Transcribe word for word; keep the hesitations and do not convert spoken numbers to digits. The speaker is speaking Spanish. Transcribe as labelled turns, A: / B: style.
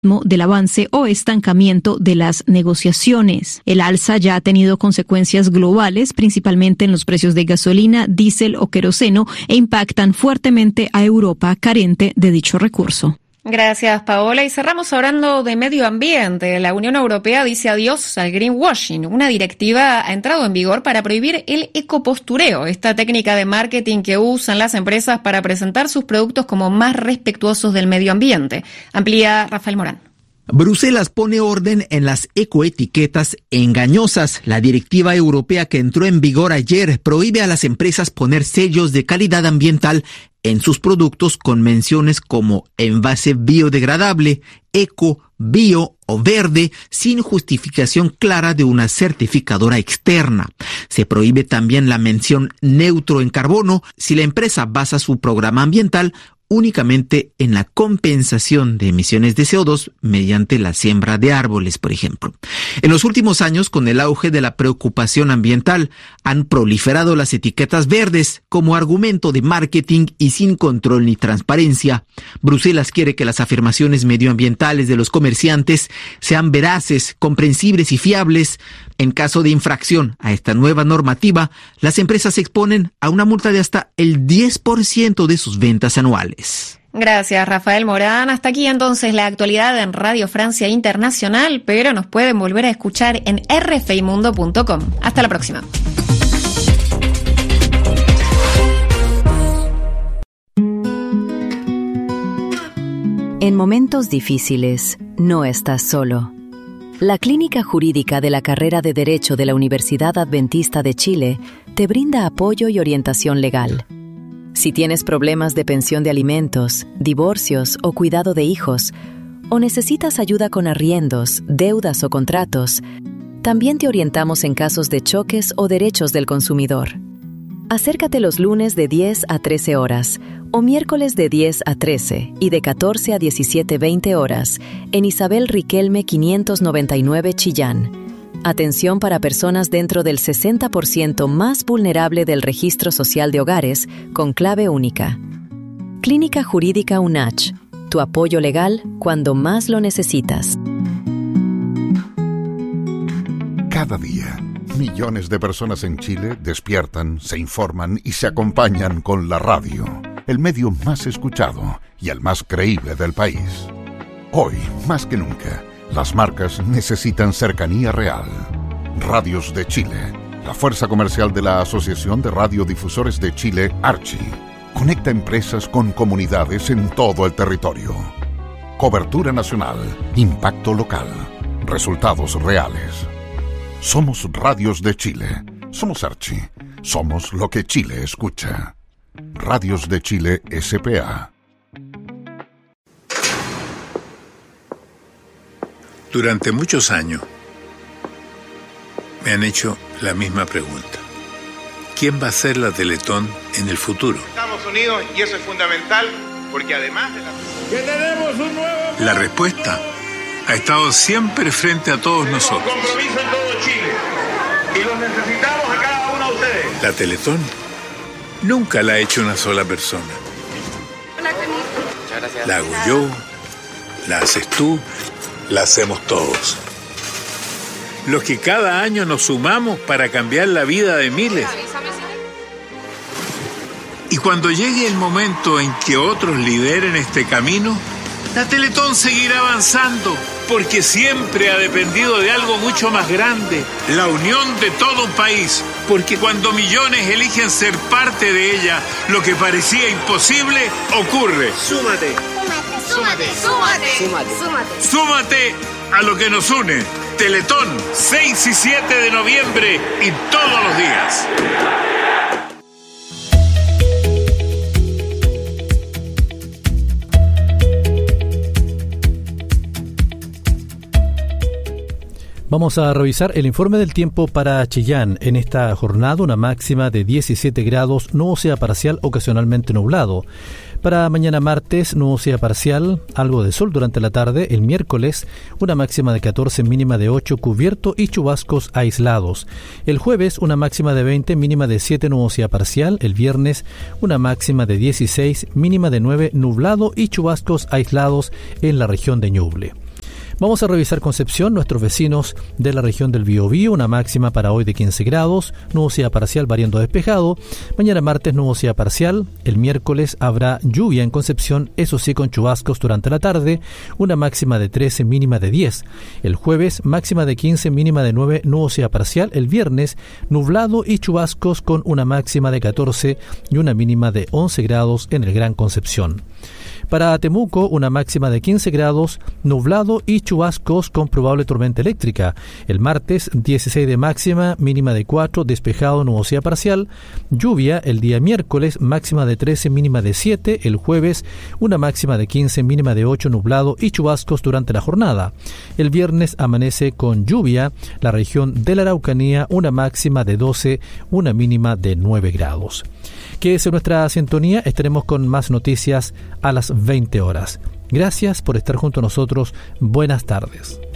A: del avance o estancamiento de las negociaciones. El alza ya ha tenido consecuencias globales, principalmente en los precios de gasolina, diésel o queroseno, e impactan fuertemente a Europa, carente de dicho recurso.
B: Gracias, Paola. Y cerramos hablando de medio ambiente. La Unión Europea dice adiós al greenwashing. Una directiva ha entrado en vigor para prohibir el ecopostureo, esta técnica de marketing que usan las empresas para presentar sus productos como más respetuosos del medio ambiente. Amplía Rafael Morán.
C: Bruselas pone orden en las ecoetiquetas engañosas. La directiva europea que entró en vigor ayer prohíbe a las empresas poner sellos de calidad ambiental en sus productos con menciones como envase biodegradable, eco, bio o verde, sin justificación clara de una certificadora externa. Se prohíbe también la mención neutro en carbono si la empresa basa su programa ambiental únicamente en la compensación de emisiones de C O dos mediante la siembra de árboles, por ejemplo. En los últimos años, con el auge de la preocupación ambiental, han proliferado las etiquetas verdes como argumento de marketing y sin control ni transparencia. Bruselas quiere que las afirmaciones medioambientales de los comerciantes sean veraces, comprensibles y fiables. En caso de infracción a esta nueva normativa, las empresas se exponen a una multa de hasta el diez por ciento de sus ventas anuales.
B: Gracias, Rafael Morán. Hasta aquí entonces la actualidad en Radio Francia Internacional, pero nos pueden volver a escuchar en r f i mundo punto com. Hasta la próxima.
D: En momentos difíciles, no estás solo. La Clínica Jurídica de la Carrera de Derecho de la Universidad Adventista de Chile te brinda apoyo y orientación legal. Si tienes problemas de pensión de alimentos, divorcios o cuidado de hijos, o necesitas ayuda con arriendos, deudas o contratos, también te orientamos en casos de choques o derechos del consumidor. Acércate los lunes de diez a trece horas o miércoles de diez a trece y de catorce a diecisiete veinte horas en Isabel Riquelme quinientos noventa y nueve Chillán. Atención para personas dentro del sesenta por ciento más vulnerable del Registro Social de Hogares con clave única. Clínica Jurídica UNACH. Tu apoyo legal cuando más lo necesitas.
E: Cada día, millones de personas en Chile despiertan, se informan y se acompañan con la radio, el medio más escuchado y el más creíble del país. Hoy, más que nunca, las marcas necesitan cercanía real. Radios de Chile, la fuerza comercial de la Asociación de Radiodifusores de Chile, Archi, conecta empresas con comunidades en todo el territorio. Cobertura nacional, impacto local, resultados reales. Somos Radios de Chile, somos Archi, somos lo que Chile escucha. Radios de Chile S P A.
F: Durante muchos años me han hecho la misma pregunta. ¿Quién va a ser la Teletón en el futuro?
G: Estados Unidos, y eso es fundamental, porque además de la...
H: ¡Que tenemos un nuevo...
F: La respuesta ha estado siempre frente a todos
G: Tenemos
F: nosotros.
G: compromiso en todo Chile, y los necesitamos a cada uno de ustedes.
F: La Teletón nunca la ha hecho una sola persona. La hago yo, la haces tú, la hacemos todos. Los que cada año nos sumamos para cambiar la vida de miles. Y cuando llegue el momento en que otros lideren este camino, la Teletón seguirá avanzando, porque siempre ha dependido de algo mucho más grande, la unión de todo un país. Porque cuando millones eligen ser parte de ella, lo que parecía imposible ocurre.
H: Súmate.
I: Súmate. Súmate. Súmate. Súmate.
F: Súmate a lo que nos une. Teletón, seis y siete de noviembre y todos los días.
J: Vamos a revisar el informe del tiempo para Chillán. En esta jornada, una máxima de diecisiete grados, nubosidad parcial, ocasionalmente nublado. Para mañana martes, nubosidad parcial, algo de sol durante la tarde. El miércoles, una máxima de catorce, mínima de ocho, cubierto y chubascos aislados. El jueves, una máxima de veinte, mínima de siete, nubosidad parcial. El viernes, una máxima de dieciséis, mínima de nueve, nublado y chubascos aislados en la región de Ñuble. Vamos a revisar Concepción, nuestros vecinos de la región del Biobío, una máxima para hoy de quince grados, nubosidad parcial variando a despejado. Mañana martes nubosidad parcial, el miércoles habrá lluvia en Concepción, eso sí con chubascos durante la tarde, una máxima de trece, mínima de diez. El jueves máxima de quince, mínima de nueve, nubosidad parcial. El viernes nublado y chubascos con una máxima de catorce y una mínima de once grados en el Gran Concepción. Para Temuco, una máxima de quince grados, nublado y chubascos con probable tormenta eléctrica. El martes, dieciséis de máxima, mínima de cuatro, despejado, nubosidad parcial. Lluvia el día miércoles, máxima de trece, mínima de siete. El jueves, una máxima de quince, mínima de ocho, nublado y chubascos durante la jornada. El viernes amanece con lluvia. La región de la Araucanía, una máxima de doce, una mínima de nueve grados. Quédese en nuestra sintonía, estaremos con más noticias a las veinte horas. Gracias por estar junto a nosotros. Buenas tardes.